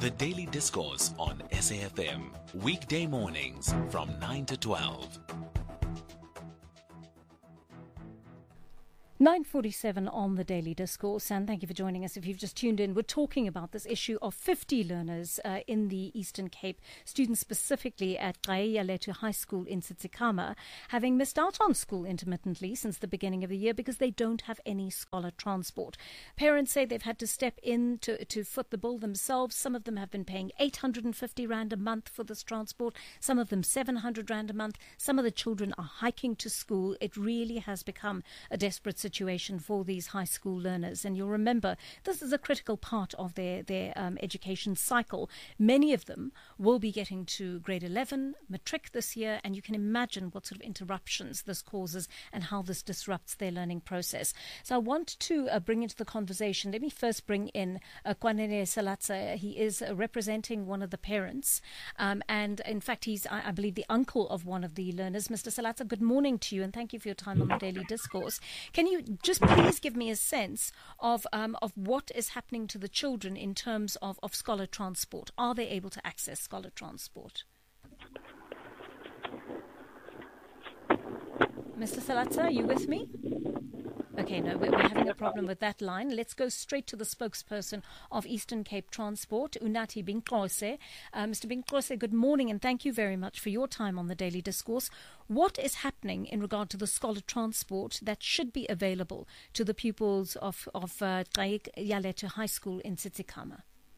The Daily Discourse on SAFM. Weekday mornings from 9 to 12. 9:47 on the Daily Discourse, and thank you for joining us. If you've just tuned in, we're talking about this issue of 50 learners in the Eastern Cape, students specifically at Gqayi High School in Tsitsikamma, having missed out on school intermittently since the beginning of the year because they don't have any scholar transport. Parents say they've had to step in to foot the bill themselves. Some of them have been paying 850 Rand a month for this transport, some of them 700 Rand a month. Some of the children are hiking to school. It really has become a desperate situation for these high school learners. And you'll remember, this is a critical part of their education cycle. Many of them will be getting to grade 11, matric this year, and you can imagine what sort of interruptions this causes and how this disrupts their learning process. So I want to bring into the conversation, let me first bring in Kwanele Salatsa. He is representing one of the parents, and in fact he's, I believe, the uncle of one of the learners. Mr. Salatsa, good morning to you, and thank you for your time on the Daily Discourse. Can you just please give me a sense of what is happening to the children in terms of scholar transport? Are they able to access scholar transport? Mr. Salatsa, are you with me? Okay, no, we're having a problem with that line. Let's go straight to the spokesperson of Eastern Cape Transport, Unathi Binxose. Mr. Binxose, good morning, and thank you very much for your time on the Daily Discourse. What is happening in regard to the scholar transport that should be available to the pupils of Gqayi High School in Tsitsikamma?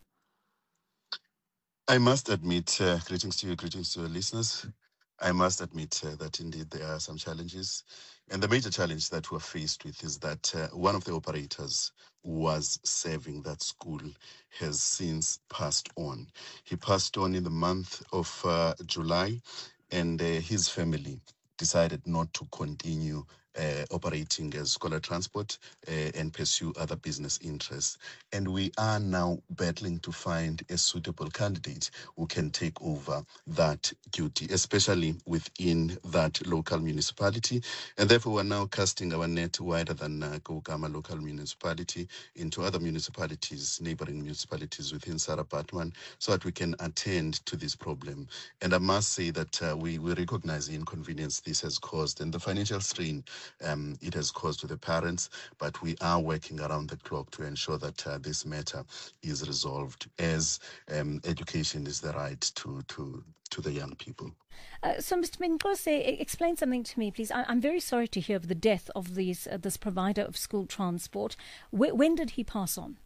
I must admit, greetings to you, greetings to your listeners. I must admit that indeed there are some challenges. And the major challenge that we're faced with is that one of the operators who was serving that school has since passed on. He passed on in the month of July, and his family decided not to continue operating as scholar transport and pursue other business interests. And we are now battling to find a suitable candidate who can take over that duty, especially within that local municipality. And therefore, we're now casting our net wider than Gqayi local municipality into other municipalities, neighboring municipalities within Sarah Baartman, so that we can attend to this problem. And I must say that we recognize the inconvenience this has caused and the financial strain it has caused to the parents, but we are working around the clock to ensure that this matter is resolved, as education is the right to the young people. So, Mr. Binxose, explain something to me, please. I'm very sorry to hear of the death of this provider of school transport. When did he pass on?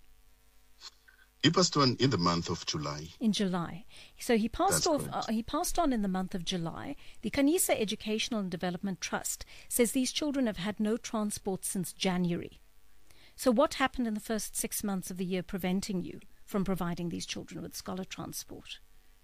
He passed on in the month of July. In July. So he passed he passed on in the month of July. The Khanyisa Educational and Development Trust says these children have had no transport since January. So what happened in the first 6 months of the year preventing you from providing these children with scholar transport?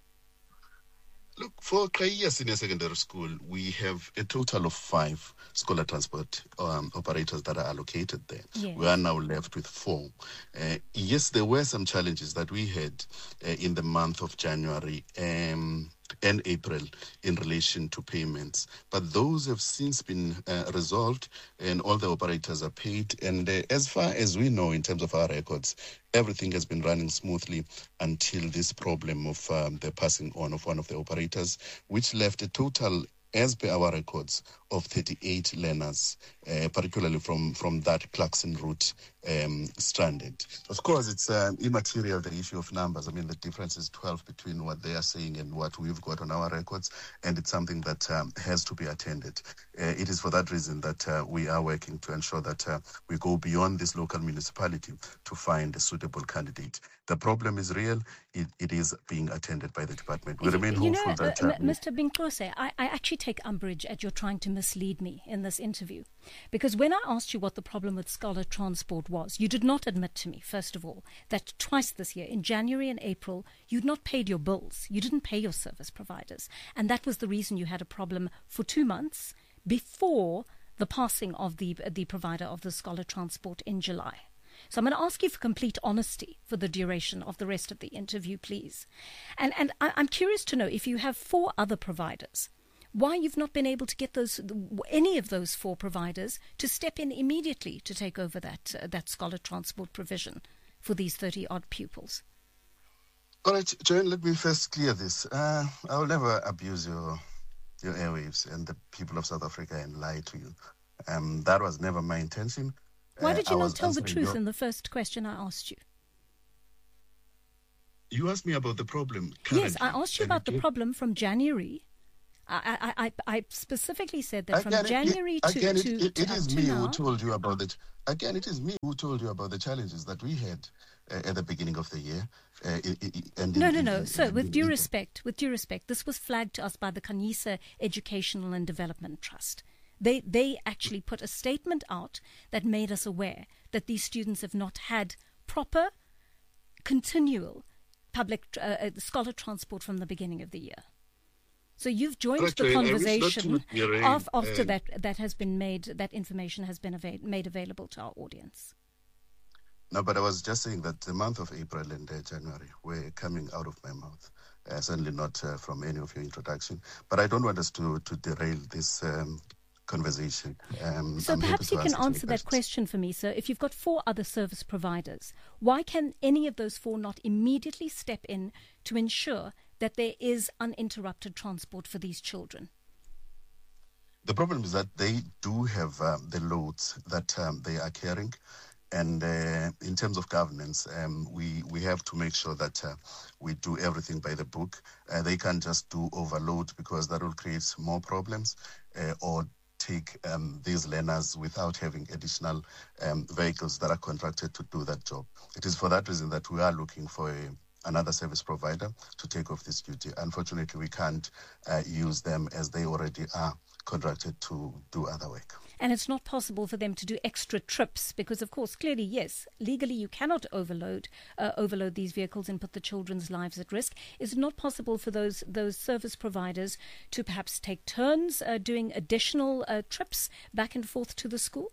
Look, for Gqayi Senior Secondary School, we have a total of 5 scholar transport operators that are allocated there. Yes. We are now left with 4. Yes, there were some challenges that we had in the month of January and April in relation to payments, but those have since been resolved, and all the operators are paid. And as far as we know, in terms of our records, everything has been running smoothly until this problem of the passing on of one of the operators, which left a total, as per our records, of 38 learners, particularly from that Clarkson route, stranded. Of course, it's immaterial, the issue of numbers. I mean, the difference is 12 between what they are saying and what we've got on our records, and it's something that has to be attended. It is for that reason that we are working to ensure that we go beyond this local municipality to find a suitable candidate. The problem is real. It is being attended by the department. We remain hopeful that... Mr. Binxose, I actually take umbrage at your trying to mislead me in this interview. Because when I asked you what the problem with scholar transport was, you did not admit to me, first of all, that twice this year, in January and April, you'd not paid your bills. You didn't pay your service providers. And that was the reason you had a problem for 2 months before the passing of the provider of the scholar transport in July. So I'm going to ask you for complete honesty for the duration of the rest of the interview, please. And I'm curious to know, if you have 4 other providers, why you've not been able to get any of those 4 providers to step in immediately to take over that scholar transport provision for these 30-odd pupils. All right, Joanne, let me first clear this. I will never abuse your airwaves and the people of South Africa and lie to you. That was never my intention. Why did you I not was tell the answering truth in the first question I asked you? You asked me about the problem. Yes, I currently, asked you and about the problem from January. I specifically said that from January to it up is to me now. who told you about it. Again, it is me who told you about the challenges that we had at the beginning of the year. No. So, with due respect, this was flagged to us by the Khanyisa Educational and Development Trust. They actually put a statement out that made us aware that these students have not had proper, continual public scholar transport from the beginning of the year. So you've joined the conversation after that has been made, that information has been made available to our audience. No, but I was just saying that the month of April and January were coming out of my mouth. Certainly not from any of your introduction. But I don't want us to derail this conversation. So perhaps you can answer that question for me, sir. If you've got 4 other service providers, why can any of those 4 not immediately step in to ensure that there is uninterrupted transport for these children? The problem is that they do have the loads that they are carrying. And in terms of governance, we have to make sure that we do everything by the book. They can't just do overload, because that will create more problems, or take these learners without having additional vehicles that are contracted to do that job. It is for that reason that we are looking for another service provider to take off this duty. Unfortunately, we can't use them, as they already are contracted to do other work. And it's not possible for them to do extra trips because, of course, clearly, yes, legally you cannot overload these vehicles and put the children's lives at risk. Is it not possible for those service providers to perhaps take turns doing additional trips back and forth to the school?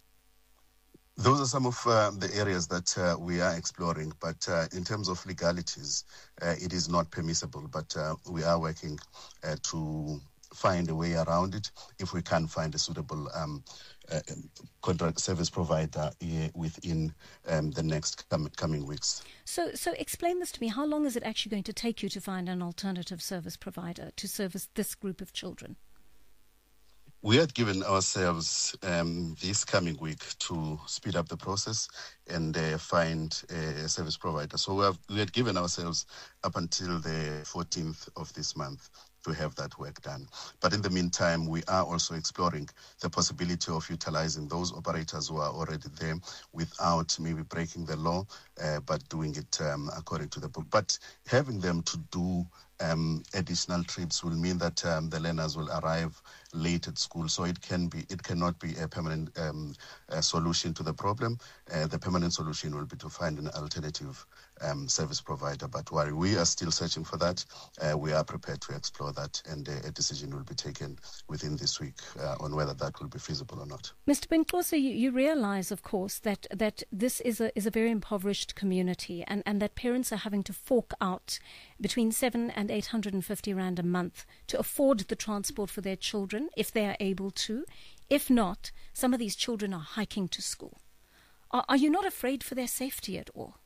Those are some of the areas that we are exploring, but in terms of legalities, it is not permissible, but we are working to find a way around it if we can find a suitable contract service provider within the next coming weeks. So explain this to me. How long is it actually going to take you to find an alternative service provider to service this group of children? We had given ourselves this coming week to speed up the process and find a service provider. So we had given ourselves up until the 14th of this month to have that work done. But in the meantime, we are also exploring the possibility of utilizing those operators who are already there without maybe breaking the law, but doing it according to the book. But having them to do additional trips will mean that the learners will arrive late at school. So it cannot be a permanent solution to the problem. The permanent solution will be to find an alternative service provider. But while we are still searching for that, we are prepared to explore that, and a decision will be taken within this week on whether that will be feasible or not. Mr. Benkosi, you realize, of course, that this is a very impoverished community, and that parents are having to fork out between 700 and 850 rand a month to afford the transport for their children, if they are able to. If not, some of these children are hiking to school. Are you not afraid for their safety at all?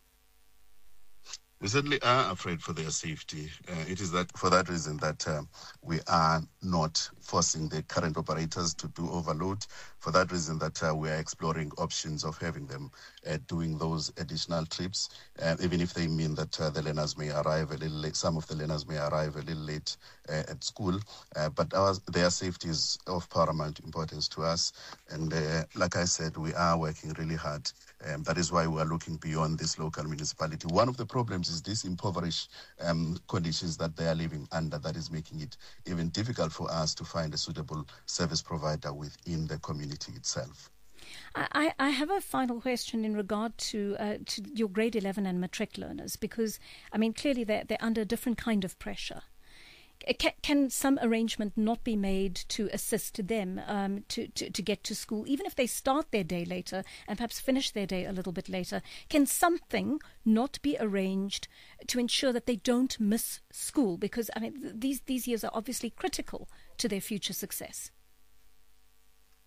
We certainly are afraid for their safety. It is that for that reason that we are not forcing the current operators to do overload. For that reason that we are exploring options of having them doing those additional trips, even if they mean that the learners may arrive a little late. Some of the learners may arrive a little late at school, but their safety is of paramount importance to us. And like I said, we are working really hard. That is why we are looking beyond this local municipality. One of the problems is these impoverished conditions that they are living under, that is making it even difficult for us to find a suitable service provider within the community itself. I have a final question in regard to your grade 11 and matric learners, because, I mean, clearly they're under a different kind of pressure. Can some arrangement not be made to assist them to get to school, even if they start their day later and perhaps finish their day a little bit later? Can something not be arranged to ensure that they don't miss school? Because, I mean, these years are obviously critical to their future success.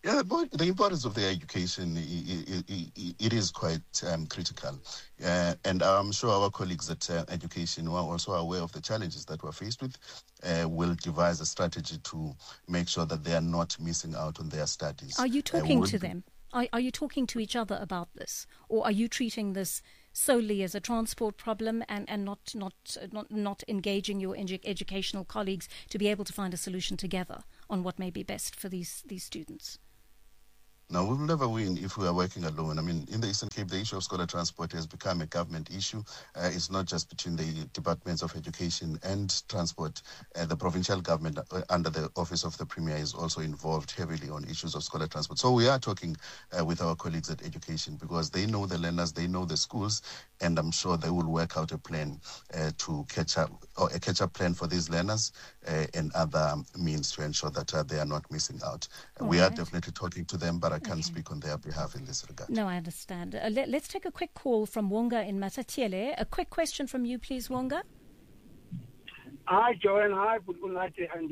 Yeah, but the importance of the education, it is quite critical. And I'm sure our colleagues at Education, who are also aware of the challenges that we're faced with, will devise a strategy to make sure that they are not missing out on their studies. Are you talking to them? Are you talking to each other about this? Or are you treating this solely as a transport problem and not engaging your educational colleagues to be able to find a solution together on what may be best for these students? No, we will never win if we are working alone. I mean, in the Eastern Cape, the issue of scholar transport has become a government issue. It's not just between the departments of education and transport. The provincial government, under the office of the Premier, is also involved heavily on issues of scholar transport. So we are talking with our colleagues at education because they know the learners, they know the schools, and I'm sure they will work out a plan to catch up, or a catch-up plan for these learners and other means to ensure that they are not missing out. We are definitely talking to them, but I can't speak on their behalf in this regard. No, I understand. Let's take a quick call from Wonga in Matatiele. A quick question from you, please, Wonga. Hi, Joanne. Hi, Unati, and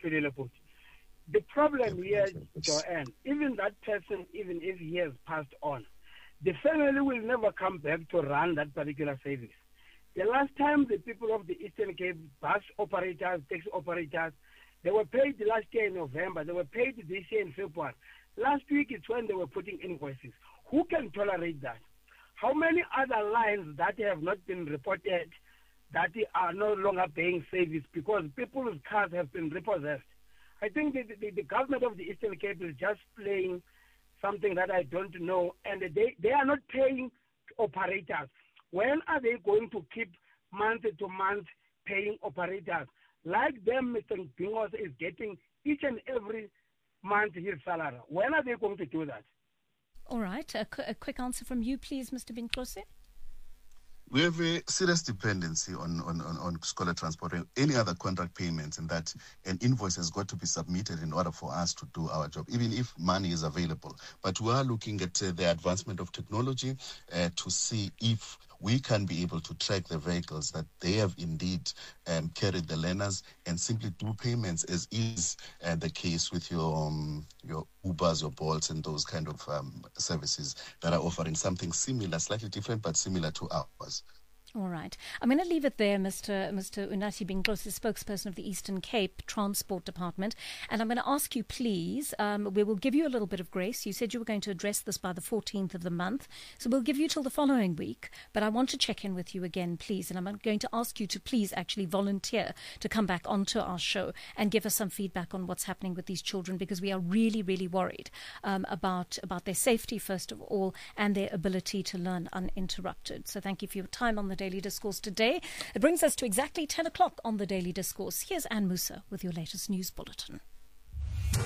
the problem here, Joanne, even that person, even if he has passed on, the family will never come back to run that particular service. The last time the people of the Eastern Cape bus operators, taxi operators, they were paid last year in November. They were paid this year in February. Last week it's when they were putting invoices. Who can tolerate that? How many other lines that have not been reported that are no longer paying service because people's cars have been repossessed? I think the government of the Eastern Cape is just playing something that I don't know, and they are not paying operators. When are they going to keep month to month paying operators? Like them, Mr. Bingos is getting each and every month his salary. When are they going to do that? All right. A quick answer from you, please, Mr. Binklose. We have a serious dependency on scholar transport and any other contract payments, and that an invoice has got to be submitted in order for us to do our job, even if money is available. But we are looking at the advancement of technology to see if we can be able to track the vehicles that they have indeed carried the learners and simply do payments as is the case with your Ubers, your Bolts, and those kind of services that are offering something similar, slightly different, but similar to ours. All right. I'm going to leave it there, Mr. Unati Binklose, spokesperson of the Eastern Cape Transport Department. And I'm going to ask you, please, we will give you a little bit of grace. You said you were going to address this by the 14th of the month. So we'll give you till the following week. But I want to check in with you again, please. And I'm going to ask you to please actually volunteer to come back onto our show and give us some feedback on what's happening with these children, because we are really, really worried about their safety, first of all, and their ability to learn uninterrupted. So thank you for your time on the Daily Discourse today. It brings us to exactly 10 o'clock on the Daily Discourse. Here's Anne Musa with your latest news bulletin.